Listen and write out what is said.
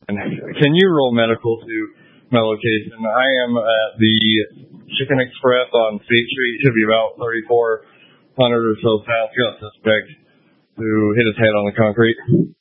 Can you roll medical to my location? I am at the Chicken Express on State Street. Should be about 3400 or so south. Got a suspect who hit his head on the concrete.